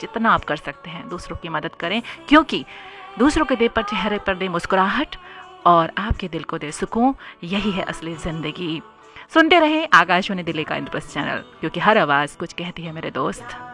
जितना आप कर सकते हैं दूसरों की मदद करें, क्योंकि दूसरों के चेहरे पर दे मुस्कुराहट और आपके दिल को दे सुकून, यही है असली ज़िंदगी। सुनते रहे आकाशवाणी दिल्ली का इंद्रप्रस्थ चैनल, क्योंकि हर आवाज़ कुछ कहती है मेरे दोस्त।